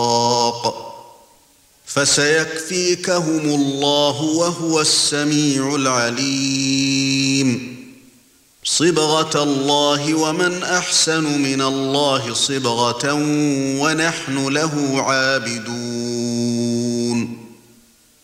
فسيكفيكهم الله وهو السميع العليم. صبغة الله ومن أحسن من الله صبغة ونحن له عابدون.